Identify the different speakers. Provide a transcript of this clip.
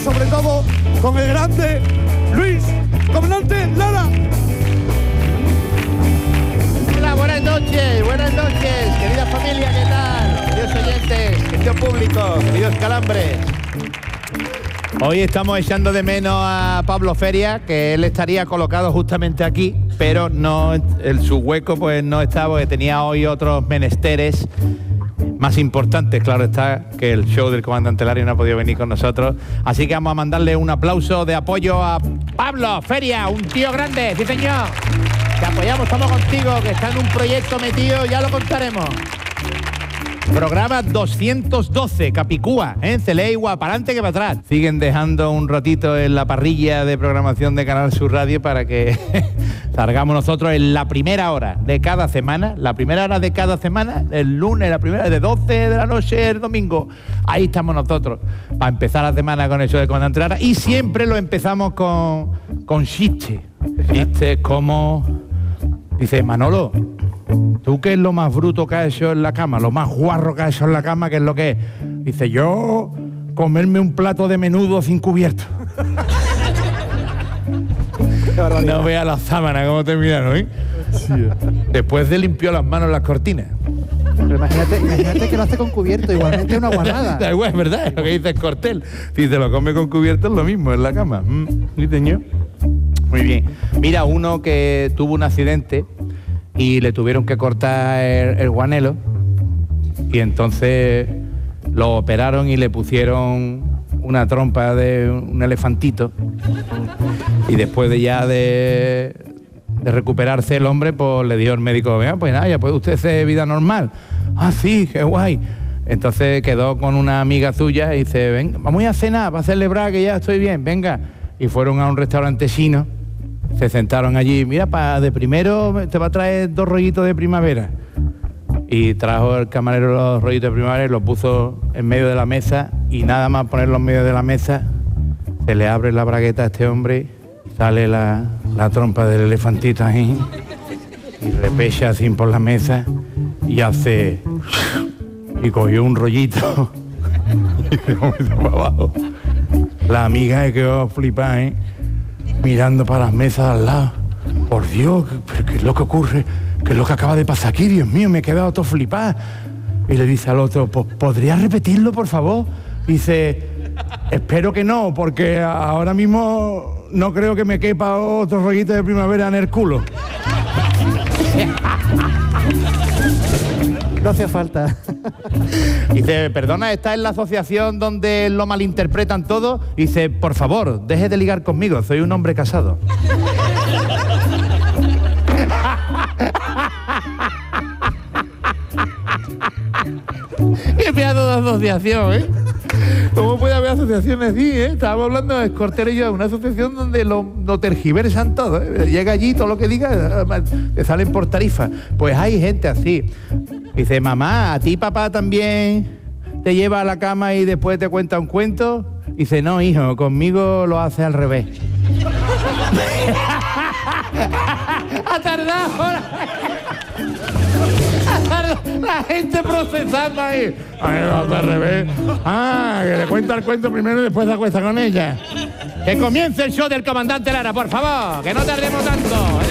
Speaker 1: sobre todo con el grande Luis Comandante Lara.
Speaker 2: Hola, buenas noches, querida familia, ¿qué tal? Queridos oyentes, querido público, queridos calambres. Hoy estamos echando de menos a Pablo Feria, que él estaría colocado justamente aquí, pero no, su hueco pues no está, porque tenía hoy otros menesteres más importantes, claro está, que el show del comandante Lara, y no ha podido venir con nosotros. Así que vamos a mandarle un aplauso de apoyo a Pablo Feria, un tío grande, sí señor. Te apoyamos, estamos contigo, que está en un proyecto metido, ya lo contaremos. Programa 212, Capicúa, Celegua, para adelante que para atrás. Siguen dejando un ratito en la parrilla de programación de Canal Sur Radio para que salgamos nosotros en la primera hora de cada semana. La primera hora de cada semana, el lunes, la primera de 12 de la noche, el domingo. Ahí estamos nosotros, para empezar la semana con eso de Comandante Lara. Y siempre lo empezamos con chistes. Chistes como... Dice, Manolo, ¿tú qué es lo más bruto que has hecho en la cama? Lo más guarro que has hecho en la cama, ¿qué es lo que es? Dice, yo comerme un plato de menudo sin cubierto. No vea la sábana cómo terminaron, ¿eh? Sí. Después de limpió las manos las cortinas.
Speaker 3: Pero imagínate que lo hace con cubierto, igualmente es una guarrada.
Speaker 2: Da igual, es verdad, es lo que dice Cortel. Si te lo come con cubierto es lo mismo en la cama. ¿Sí, señor? Muy bien. Mira, uno que tuvo un accidente y le tuvieron que cortar el guanelo, y entonces lo operaron y le pusieron una trompa de un elefantito, y después de recuperarse el hombre, pues le dio el médico, venga, pues nada, ya puede usted hacer vida normal. Ah, sí, qué guay. Entonces quedó con una amiga suya y dice, venga, vamos a cenar para celebrar que ya estoy bien, venga. Y fueron a un restaurante chino, se sentaron allí, mira, de primero te va a traer 2 rollitos de primavera. Y trajo el camarero los rollitos de primavera y los puso en medio de la mesa, y nada más ponerlos en medio de la mesa, se le abre la bragueta a este hombre, sale la trompa del elefantito ahí, y repecha así por la mesa, y hace... y cogió un rollito, y se lo metió para abajo. La amiga se quedó flipada, mirando para las mesas al lado. Por Dios, ¿qué es lo que ocurre? ¿Qué es lo que acaba de pasar aquí? Dios mío, me he quedado todo flipada. Y le dice al otro, ¿podría repetirlo, por favor? Dice, espero que no, porque ahora mismo no creo que me quepa otro rollito de primavera en el culo.
Speaker 3: No hacía falta.
Speaker 2: Dice, perdona, ¿está en la asociación donde lo malinterpretan todo? Dice, por favor, deje de ligar conmigo, soy un hombre casado. Qué pedazo de asociación, ¿eh? ¿Cómo puede haber asociaciones así, eh? Estábamos hablando de Cortero y yo, una asociación donde lo tergiversan todo, ¿eh? Llega allí, todo lo que diga, te salen por tarifa. Pues hay gente así. Dice, mamá, ¿a ti papá también te lleva a la cama y después te cuenta un cuento? Dice, no, hijo, conmigo lo hace al revés. Ha tardado la gente procesando ahí. Ay, lo hace al revés. Ah, que le cuenta el cuento primero y después se acuesta con ella. Que comience el show del comandante Lara, por favor, que no tardemos tanto.